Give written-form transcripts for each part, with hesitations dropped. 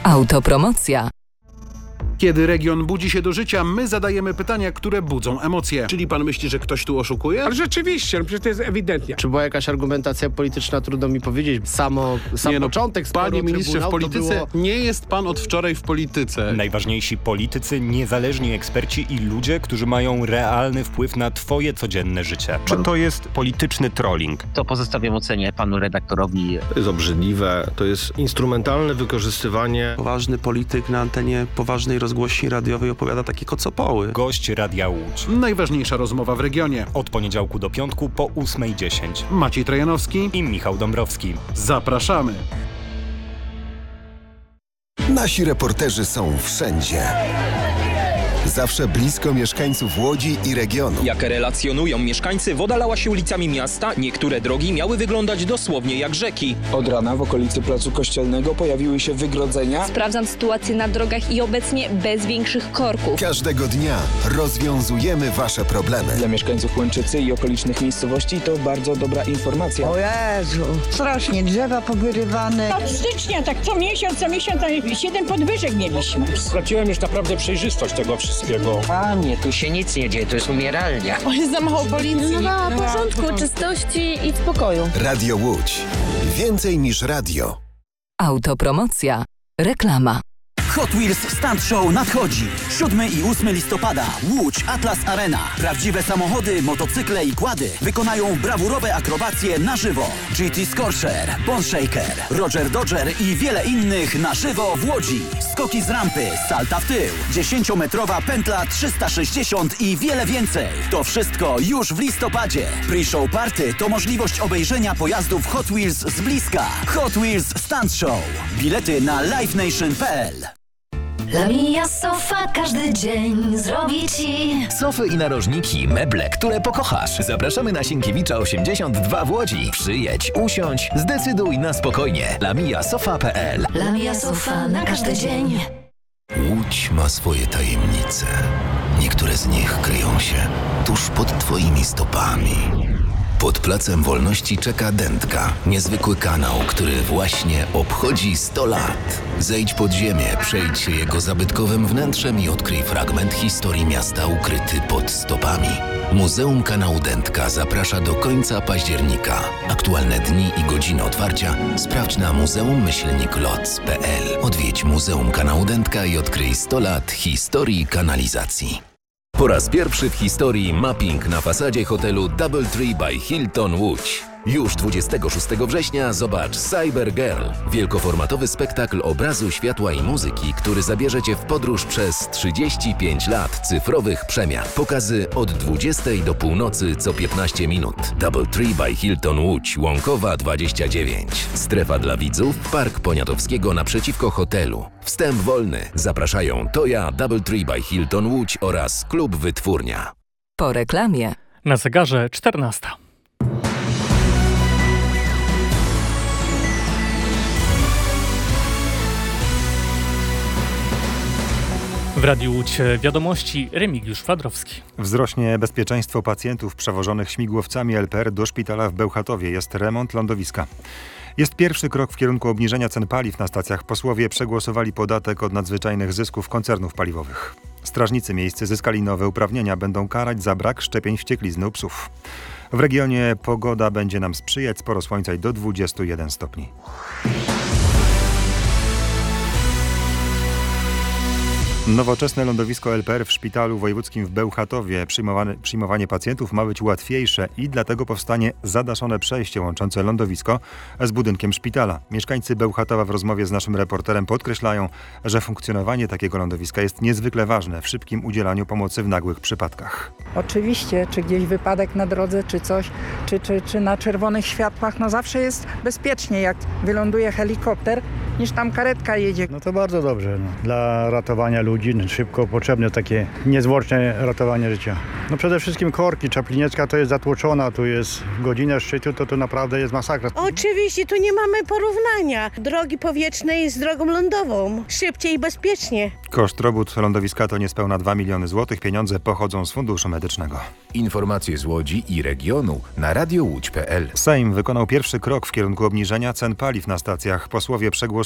Autopromocja. Kiedy region budzi się do życia, my zadajemy pytania, które budzą emocje. Czyli pan myśli, że ktoś tu oszukuje? Ale rzeczywiście, przecież to jest ewidentnie. Czy była jakaś argumentacja polityczna, trudno mi powiedzieć. Sam początek sporu Panie ministrze, w polityce było... nie jest pan od wczoraj w polityce. Najważniejsi politycy, niezależni eksperci i ludzie, którzy mają realny wpływ na twoje codzienne życie. Czy to jest polityczny trolling? To pozostawiam ocenie panu redaktorowi. To jest obrzydliwe, to jest instrumentalne wykorzystywanie. Poważny polityk na antenie poważnej rozgłośni radiowej opowiada takie kocopoły. Gość Radia Łódź. Najważniejsza rozmowa w regionie. Od poniedziałku do piątku po 8:10. Maciej Trojanowski I Michał Dąbrowski. Zapraszamy. Nasi reporterzy są wszędzie. Zawsze blisko mieszkańców Łodzi i regionu. Jak relacjonują mieszkańcy, woda lała się ulicami miasta, niektóre drogi miały wyglądać dosłownie jak rzeki. Od rana w okolicy Placu Kościelnego pojawiły się wygrodzenia. Sprawdzam sytuację na drogach i obecnie bez większych korków. Każdego dnia rozwiązujemy wasze problemy. Dla mieszkańców Łęczycy i okolicznych miejscowości to bardzo dobra informacja. O Jezu, strasznie drzewa powyrywane. Od stycznia, tak co miesiąc, 7 podwyżek mieliśmy. Straciłem już naprawdę przejrzystość tego wszystkiego. Panie, tu się nic nie dzieje, to jest umieralnia. O, jest za mało policji. No, porządku, czystości i spokoju. Radio Łódź. Więcej niż radio. Autopromocja. Reklama. Hot Wheels Stunt Show nadchodzi. 7 i 8 listopada. Łódź Atlas Arena. Prawdziwe samochody, motocykle i quady wykonają brawurowe akrobacje na żywo. GT Scorcher, Bone Shaker, Roger Dodger i wiele innych na żywo w Łodzi. Skoki z rampy, salta w tył, 10-metrowa pętla 360 i wiele więcej. To wszystko już w listopadzie. Pre-show party to możliwość obejrzenia pojazdów Hot Wheels z bliska. Hot Wheels Stunt Show. Bilety na livenation.pl. Lamia Sofa każdy dzień zrobi ci sofy i narożniki, meble, które pokochasz. Zapraszamy na Sienkiewicza 82 w Łodzi. Przyjedź, usiądź, zdecyduj na spokojnie. lamiasofa.pl. Lamia Sofa na każdy dzień. Łódź ma swoje tajemnice. Niektóre z nich kryją się tuż pod twoimi stopami. Pod Placem Wolności czeka Dętka, niezwykły kanał, który właśnie obchodzi 100 lat. Zejdź pod ziemię, przejdź się jego zabytkowym wnętrzem i odkryj fragment historii miasta ukryty pod stopami. Muzeum Kanału Dętka zaprasza do końca października. Aktualne dni i godziny otwarcia sprawdź na muzeum-loc.pl. Odwiedź Muzeum Kanału Dętka i odkryj 100 lat historii kanalizacji. Po raz pierwszy w historii mapping na fasadzie hotelu DoubleTree by Hilton Łódź. Już 26 września zobacz Cyber Girl, wielkoformatowy spektakl obrazu, światła i muzyki, który zabierze Cię w podróż przez 35 lat cyfrowych przemian. Pokazy od 20 do północy co 15 minut. DoubleTree by Hilton Łódź, Łąkowa 29. Strefa dla widzów, Park Poniatowskiego naprzeciwko hotelu. Wstęp wolny. Zapraszają Toja, DoubleTree by Hilton Łódź oraz Klub Wytwórnia. Po reklamie. Na zegarze 14. W Radiu Łódź wiadomości Remigiusz Fladrowski. Wzrośnie bezpieczeństwo pacjentów przewożonych śmigłowcami LPR do szpitala w Bełchatowie. Jest remont lądowiska. Jest pierwszy krok w kierunku obniżenia cen paliw na stacjach. Posłowie przegłosowali podatek od nadzwyczajnych zysków koncernów paliwowych. Strażnicy miejscy zyskali nowe uprawnienia. Będą karać za brak szczepień wścieklizny u psów. W regionie pogoda będzie nam sprzyjać. Sporo słońca i do 21 stopni. Nowoczesne lądowisko LPR w szpitalu wojewódzkim w Bełchatowie. Przyjmowanie pacjentów ma być łatwiejsze i dlatego powstanie zadaszone przejście łączące lądowisko z budynkiem szpitala. Mieszkańcy Bełchatowa w rozmowie z naszym reporterem podkreślają, że funkcjonowanie takiego lądowiska jest niezwykle ważne w szybkim udzielaniu pomocy w nagłych przypadkach. Oczywiście, czy gdzieś wypadek na drodze, czy coś, czy na czerwonych światłach, no zawsze jest bezpiecznie, jak wyląduje helikopter, niż tam karetka jedzie. No to bardzo dobrze, dla ratowania ludzi, szybko potrzebne takie niezwłoczne ratowanie życia. No przede wszystkim korki, Czapliniecka to jest zatłoczona, tu jest godzinę szczytu, to naprawdę jest masakra. Oczywiście, tu nie mamy porównania drogi powietrznej z drogą lądową. Szybciej i bezpiecznie. Koszt robót lądowiska to niespełna 2 miliony złotych. Pieniądze pochodzą z Funduszu Medycznego. Informacje z Łodzi i regionu na radiołódź.pl. Sejm wykonał pierwszy krok w kierunku obniżenia cen paliw na stacjach. Posłowie przegłosowali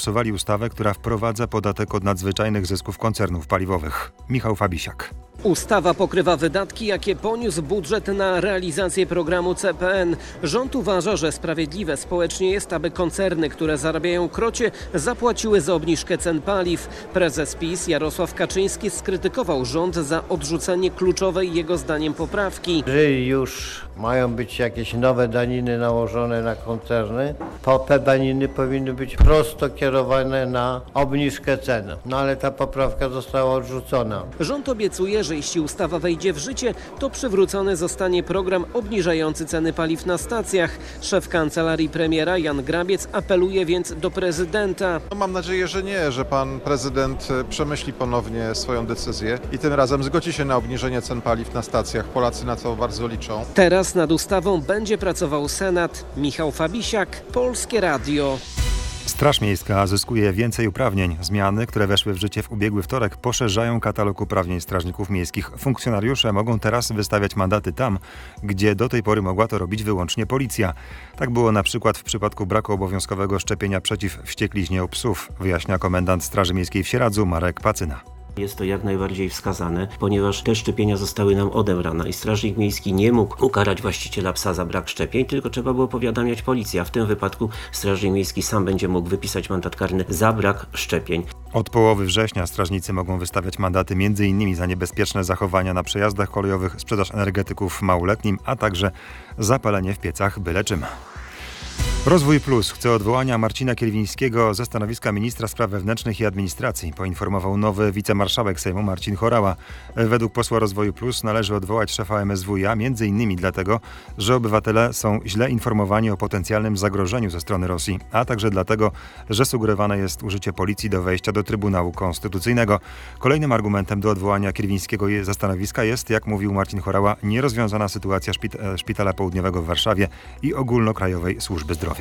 przegłosowali ustawę, która wprowadza podatek od nadzwyczajnych zysków koncernów paliwowych. Michał Fabisiak. Ustawa pokrywa wydatki, jakie poniósł budżet na realizację programu CPN. Rząd uważa, że sprawiedliwe społecznie jest, aby koncerny, które zarabiają krocie, zapłaciły za obniżkę cen paliw. Prezes PiS Jarosław Kaczyński skrytykował rząd za odrzucenie kluczowej jego zdaniem poprawki. Jeżeli już mają być jakieś nowe daniny nałożone na koncerny, to te daniny powinny być prosto kierowane na obniżkę cen. No ale ta poprawka została odrzucona. Rząd obiecuje, że jeśli ustawa wejdzie w życie, to przywrócony zostanie program obniżający ceny paliw na stacjach. Szef kancelarii premiera Jan Grabiec apeluje więc do prezydenta. Mam nadzieję, że nie, że pan prezydent przemyśli ponownie swoją decyzję i tym razem zgodzi się na obniżenie cen paliw na stacjach. Polacy na to bardzo liczą. Teraz nad ustawą będzie pracował Senat. Michał Fabisiak, Polskie Radio. Straż Miejska zyskuje więcej uprawnień. Zmiany, które weszły w życie w ubiegły wtorek, poszerzają katalog uprawnień strażników miejskich. Funkcjonariusze mogą teraz wystawiać mandaty tam, gdzie do tej pory mogła to robić wyłącznie policja. Tak było na przykład w przypadku braku obowiązkowego szczepienia przeciw wściekliźnie u psów, wyjaśnia komendant Straży Miejskiej w Sieradzu Marek Pacyna. Jest to jak najbardziej wskazane, ponieważ te szczepienia zostały nam odebrane i strażnik miejski nie mógł ukarać właściciela psa za brak szczepień, tylko trzeba było powiadamiać policję, a w tym wypadku strażnik miejski sam będzie mógł wypisać mandat karny za brak szczepień. Od połowy września strażnicy mogą wystawiać mandaty m.in. za niebezpieczne zachowania na przejazdach kolejowych, sprzedaż energetyków małoletnim, a także zapalenie w piecach byle czym. Rozwój Plus chce odwołania Marcina Kierwińskiego ze stanowiska ministra spraw wewnętrznych i administracji, poinformował nowy wicemarszałek Sejmu Marcin Horała. Według posła Rozwoju Plus należy odwołać szefa MSWiA m.in. dlatego, że obywatele są źle informowani o potencjalnym zagrożeniu ze strony Rosji, a także dlatego, że sugerowane jest użycie policji do wejścia do Trybunału Konstytucyjnego. Kolejnym argumentem do odwołania Kierwińskiego ze stanowiska jest, jak mówił Marcin Horała, nierozwiązana sytuacja Szpitala Południowego w Warszawie i Ogólnokrajowej Służby Zdrowia.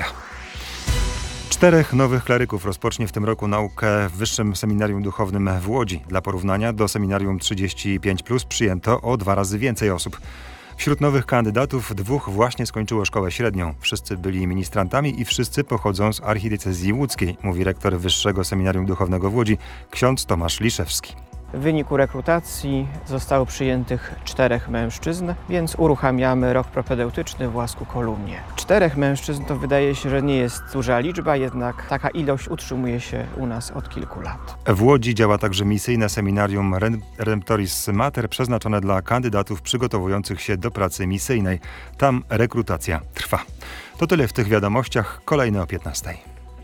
4 nowych kleryków rozpocznie w tym roku naukę w Wyższym Seminarium Duchownym w Łodzi. Dla porównania do Seminarium 35+ przyjęto o 2 razy więcej osób. Wśród nowych kandydatów 2 właśnie skończyło szkołę średnią. Wszyscy byli ministrantami i wszyscy pochodzą z archidiecezji łódzkiej, mówi rektor Wyższego Seminarium Duchownego w Łodzi, ksiądz Tomasz Liszewski. W wyniku rekrutacji zostało przyjętych 4 mężczyzn, więc uruchamiamy rok propedeutyczny w Łasku Kolumnie. 4 mężczyzn to wydaje się, że nie jest duża liczba, jednak taka ilość utrzymuje się u nas od kilku lat. W Łodzi działa także misyjne seminarium Redemptoris Mater przeznaczone dla kandydatów przygotowujących się do pracy misyjnej. Tam rekrutacja trwa. To tyle w tych wiadomościach, kolejne o 15:00.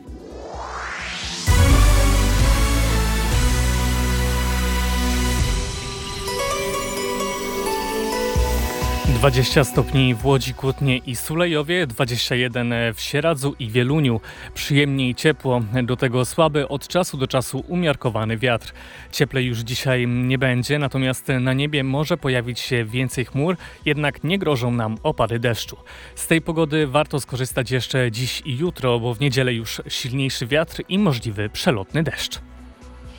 20 stopni w Łodzi, Kutnie i Sulejowie, 21 w Sieradzu i Wieluniu. Przyjemnie i ciepło, do tego słaby, od czasu do czasu umiarkowany wiatr. Cieplej już dzisiaj nie będzie, natomiast na niebie może pojawić się więcej chmur, jednak nie grożą nam opady deszczu. Z tej pogody warto skorzystać jeszcze dziś i jutro, bo w niedzielę już silniejszy wiatr i możliwy przelotny deszcz.